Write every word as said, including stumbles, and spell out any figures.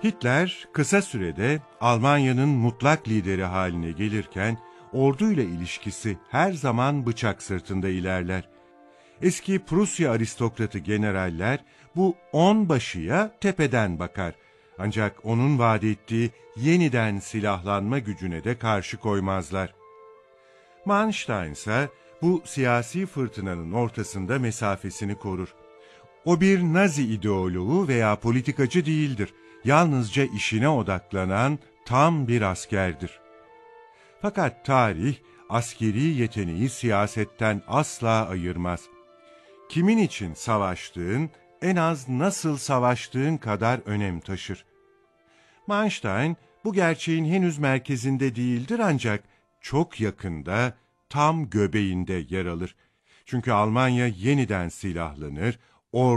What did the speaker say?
Hitler kısa sürede Almanya'nın mutlak lideri haline gelirken orduyla ilişkisi her zaman bıçak sırtında ilerler. Eski Prusya aristokratı generaller bu onbaşıya tepeden bakar. Ancak onun vaat ettiği yeniden silahlanma gücüne de karşı koymazlar. Manstein ise bu siyasi fırtınanın ortasında mesafesini korur. O bir Nazi ideoloğu veya politikacı değildir. Yalnızca işine odaklanan tam bir askerdir. Fakat tarih, askeri yeteneği siyasetten asla ayırmaz. Kimin için savaştığın, en az nasıl savaştığın kadar önem taşır. Manstein, bu gerçeğin henüz merkezinde değildir ancak çok yakında, tam göbeğinde yer alır. Çünkü Almanya yeniden silahlanır, ordu